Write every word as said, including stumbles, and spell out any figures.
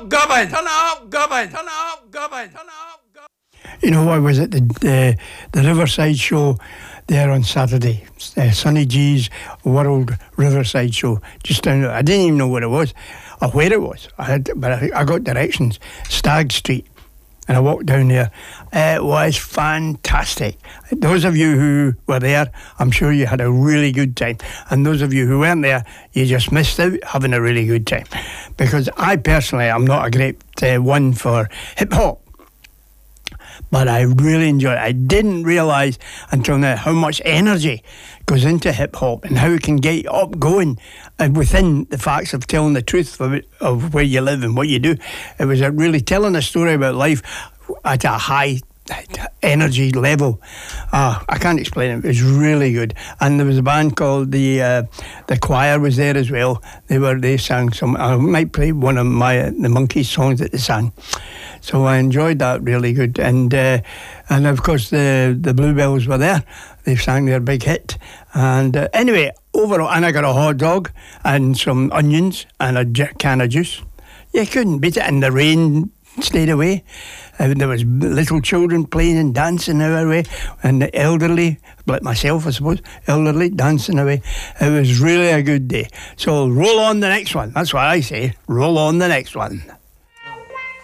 up, Gavin! Turn it up, Gavin! Turn it up, Gavin! Turn it up, Gavin! You know, I was at the the, the Riverside show there on Saturday, uh, Sonny G's World Riverside show. Just down there. I didn't even know what it was or where it was. I had, but I, I got directions. Stag Street. And I walked down there. It was fantastic. Those of you who were there, I'm sure you had a really good time. And those of you who weren't there, you just missed out having a really good time. Because I personally, I'm not a great uh, one for hip-hop. But I really enjoyed it. I didn't realise until now how much energy goes into hip-hop and how it can get you up going uh, within the facts of telling the truth of, it, of where you live and what you do. It was uh, really telling a story about life at a high energy level. Uh, I can't explain it. It was really good. And there was a band called the uh, the Choir was there as well. They were they sang some. I might play one of my the Monkees songs that they sang. So I enjoyed that really good. And uh, and of course the the Bluebells were there. They sang their big hit. And uh, anyway, overall, and I got a hot dog and some onions and a j- can of juice. You couldn't beat it. And the rain stayed away. Uh, there was little children playing and dancing away, and the elderly, like myself, I suppose, elderly dancing away. It was really a good day. So roll on the next one. That's what I say. Roll on the next one.